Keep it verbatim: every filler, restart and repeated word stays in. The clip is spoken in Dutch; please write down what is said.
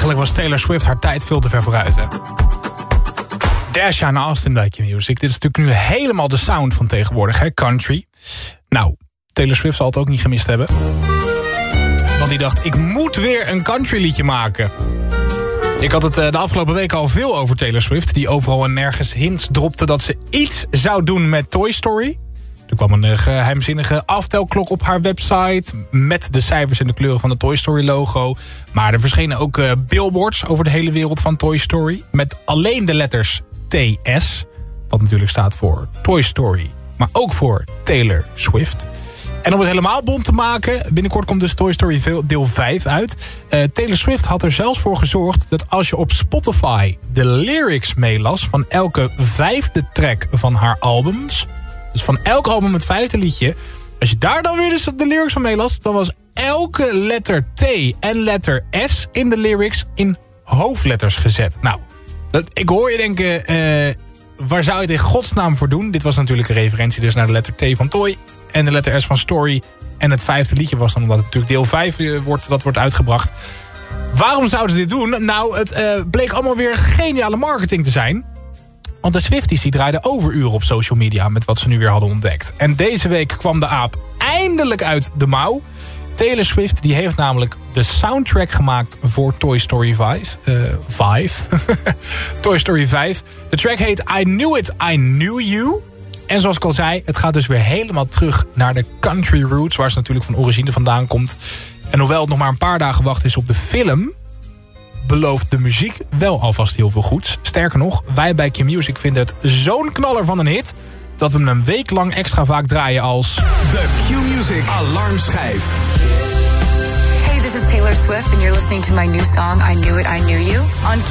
Eigenlijk was Taylor Swift haar tijd veel te ver vooruit, hè? Dasha en Austin bij Q-Music. Dit is natuurlijk nu helemaal de sound van tegenwoordig, hè? Country. Nou, Taylor Swift zal het ook niet gemist hebben. Want die dacht, ik moet weer een country liedje maken. Ik had het de afgelopen week al veel over Taylor Swift... die overal en nergens hints dropte dat ze iets zou doen met Toy Story. Er kwam een geheimzinnige aftelklok op haar website... met de cijfers en de kleuren van de Toy Story logo. Maar er verschenen ook uh, billboards over de hele wereld van Toy Story... met alleen de letters T S... wat natuurlijk staat voor Toy Story... maar ook voor Taylor Swift... En om het helemaal bont te maken... binnenkort komt dus Toy Story deel vijf uit. Uh, Taylor Swift had er zelfs voor gezorgd... dat als je op Spotify de lyrics meelas... van elke vijfde track van haar albums... dus van elk album het vijfde liedje... als je daar dan weer dus de lyrics van meelas... dan was elke letter T en letter S in de lyrics... in hoofdletters gezet. Nou, dat, ik hoor je denken... Uh, waar zou je het in godsnaam voor doen? Dit was natuurlijk een referentie dus naar de letter T van Toy... en de letter S van Story. En het vijfde liedje was dan omdat het natuurlijk deel vijf wordt, dat wordt uitgebracht. Waarom zouden ze dit doen? Nou, het uh, bleek allemaal weer geniale marketing te zijn. Want de Swifties die draaiden overuren op social media... met wat ze nu weer hadden ontdekt. En deze week kwam de aap eindelijk uit de mouw. Taylor Swift die heeft namelijk de soundtrack gemaakt voor Toy Story vijf. Uh, vijf. Toy Story vijf. De track heet I Knew It, I Knew You... En zoals ik al zei, het gaat dus weer helemaal terug naar de country roots... waar ze natuurlijk van origine vandaan komt. En hoewel het nog maar een paar dagen wachten is op de film... belooft de muziek wel alvast heel veel goeds. Sterker nog, wij bij Q-Music vinden het zo'n knaller van een hit... dat we hem een week lang extra vaak draaien als... De Q-Music alarmschijf. Hey, this is Taylor Swift and you're listening to my new song I Knew It, I Knew You on